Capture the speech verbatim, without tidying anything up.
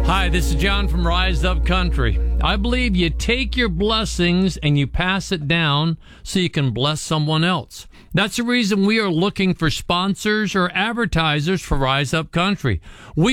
Hi, this is John from Rise Up Country. I believe you take your blessings and you pass it down so you can bless someone else. That's the reason we are looking for sponsors or advertisers for Rise Up Country. We